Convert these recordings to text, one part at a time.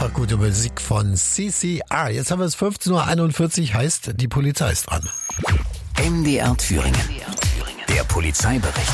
Immer gute Musik von CCR. Jetzt haben wir es 15:41 Uhr, heißt, die Polizei ist dran. MDR Thüringen. Der Polizeibericht.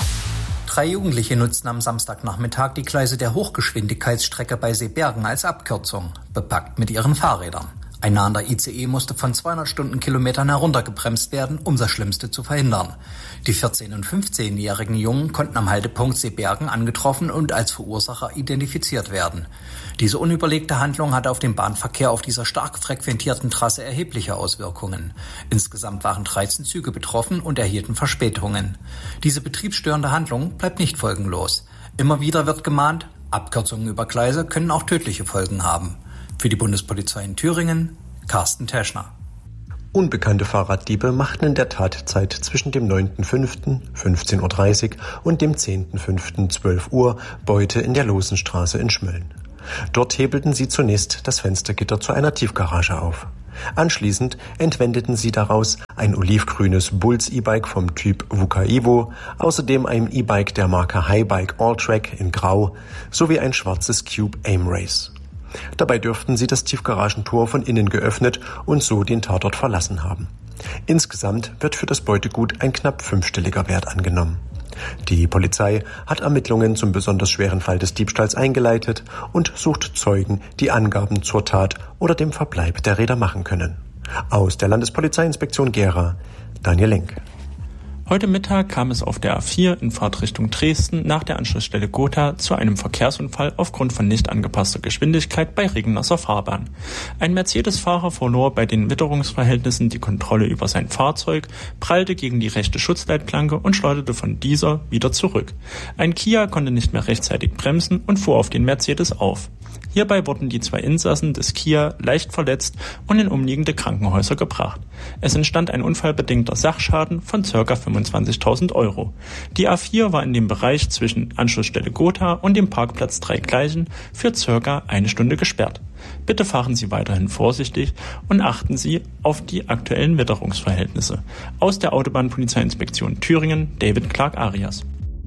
3 Jugendliche nutzten am Samstagnachmittag die Gleise der Hochgeschwindigkeitsstrecke bei Seebergen als Abkürzung, bepackt mit ihren Fahrrädern. Ein nahender ICE musste von 200 Stundenkilometern heruntergebremst werden, um das Schlimmste zu verhindern. Die 14- und 15-jährigen Jungen konnten am Haltepunkt Seebergen angetroffen und als Verursacher identifiziert werden. Diese unüberlegte Handlung hatte auf den Bahnverkehr auf dieser stark frequentierten Trasse erhebliche Auswirkungen. Insgesamt waren 13 Züge betroffen und erhielten Verspätungen. Diese betriebsstörende Handlung bleibt nicht folgenlos. Immer wieder wird gemahnt, Abkürzungen über Gleise können auch tödliche Folgen haben. Für die Bundespolizei in Thüringen, Carsten Teschner. Unbekannte Fahrraddiebe machten in der Tatzeit zwischen dem 9.5. 15:30 Uhr und dem 10.5. 12 Uhr Beute in der Losenstraße in Schmölln. Dort hebelten sie zunächst das Fenstergitter zu einer Tiefgarage auf. Anschließend entwendeten sie daraus ein olivgrünes Bulls E-Bike vom Typ VUCA Evo, außerdem ein E-Bike der Marke Highbike Alltrack in Grau sowie ein schwarzes Cube Aim Race. Dabei dürften sie das Tiefgaragentor von innen geöffnet und so den Tatort verlassen haben. Insgesamt wird für das Beutegut ein knapp 5-stelliger Wert angenommen. Die Polizei hat Ermittlungen zum besonders schweren Fall des Diebstahls eingeleitet und sucht Zeugen, die Angaben zur Tat oder dem Verbleib der Räder machen können. Aus der Landespolizeiinspektion Gera, Daniel Lenk. Heute Mittag kam es auf der A4 in Fahrtrichtung Dresden nach der Anschlussstelle Gotha zu einem Verkehrsunfall aufgrund von nicht angepasster Geschwindigkeit bei regenasser Fahrbahn. Ein Mercedes-Fahrer verlor bei den Witterungsverhältnissen die Kontrolle über sein Fahrzeug, prallte gegen die rechte Schutzleitplanke und schleuderte von dieser wieder zurück. Ein Kia konnte nicht mehr rechtzeitig bremsen und fuhr auf den Mercedes auf. Hierbei wurden die 2 Insassen des Kia leicht verletzt und in umliegende Krankenhäuser gebracht. Es entstand ein unfallbedingter Sachschaden von ca. 25.000 Euro. Die A4 war in dem Bereich zwischen Anschlussstelle Gotha und dem Parkplatz 3 Gleichen für ca. 1 Stunde gesperrt. Bitte fahren Sie weiterhin vorsichtig und achten Sie auf die aktuellen Witterungsverhältnisse. Aus der Autobahnpolizeiinspektion Thüringen, David Clark Arias.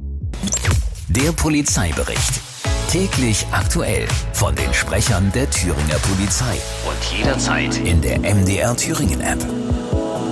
Der Polizeibericht. Täglich aktuell von den Sprechern der Thüringer Polizei und jederzeit in der MDR Thüringen App.